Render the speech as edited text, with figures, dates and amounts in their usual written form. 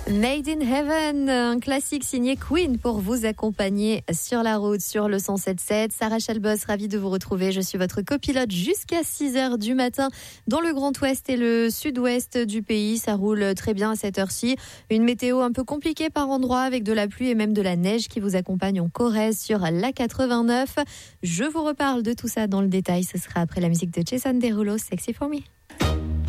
Made in Heaven, un classique signé Queen pour vous accompagner sur la route sur le 107.7. Sarah Chalbos, ravie de vous retrouver. Je suis votre copilote jusqu'à 6h du matin dans le Grand Ouest et le Sud-Ouest du pays. Ça roule très bien à cette heure-ci. Une météo un peu compliquée par endroits avec de la pluie et même de la neige qui vous accompagne en Corrèze sur la 89. Je vous reparle de tout ça dans le détail. Ce sera après la musique de Jason Derulo, Sexy for Me.